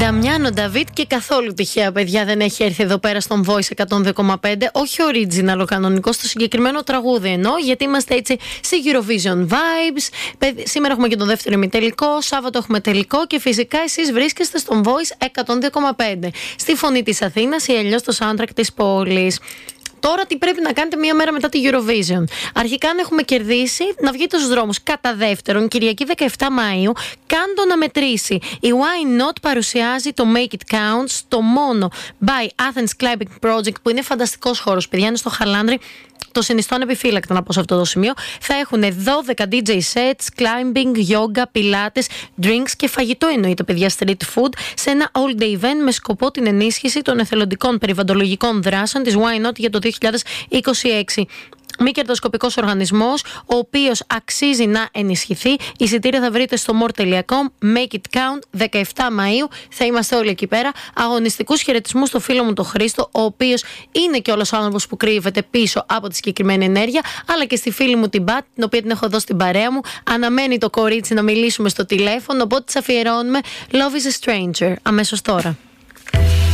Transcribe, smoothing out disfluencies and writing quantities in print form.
Νταμιάνο Νταβίτ, και καθόλου τυχαία, παιδιά, δεν έχει έρθει εδώ πέρα στον Voice 102,5. Όχι original ο κανονικό, στο συγκεκριμένο τραγούδι εννοώ, γιατί είμαστε έτσι σε Eurovision vibes. Σήμερα έχουμε και τον δεύτερο ημιτελικό, Σάββατο έχουμε τελικό και φυσικά εσείς βρίσκεστε στον Voice 102,5. Στη φωνή της Αθήνας ή αλλιώς το soundtrack της πόλης. Τώρα τι πρέπει να κάνετε μία μέρα μετά τη Eurovision? Αρχικά, αν έχουμε κερδίσει, να βγείτε στους δρόμους. Κατά δεύτερον, Κυριακή 17 Μαΐου, κάντο να μετρήσει. Η Why Not παρουσιάζει το Make It Count στο μόνο by Athens Climbing Project, που είναι φανταστικός χώρος, παιδιά, είναι στο Χαλάνδρι. Το συνιστώ ανεπιφύλακτα να πω σε αυτό το σημείο. Θα έχουν 12 DJ sets, climbing, yoga, pilates, drinks και φαγητό, εννοείται, παιδιά, street food, σε ένα all day event με σκοπό την ενίσχυση των εθελοντικών περιβαλλοντολογικών δράσεων της Why Not για το 2026. Μη κερδοσκοπικός οργανισμός, ο οποίος αξίζει να ενισχυθεί. Εισιτήρια θα βρείτε στο more.com. Make it count, 17 Μαΐου. Θα είμαστε όλοι εκεί πέρα. Αγωνιστικούς χαιρετισμούς στο φίλο μου τον Χρήστο, ο οποίος είναι και όλος ο άνθρωπος που κρύβεται πίσω από τη συγκεκριμένη ενέργεια. Αλλά και στη φίλη μου την Μπάτ, την οποία την έχω εδώ στην παρέα μου. Αναμένει το κορίτσι να μιλήσουμε στο τηλέφωνο. Οπότε της αφιερώνουμε Love is a Stranger αμέσως τώρα.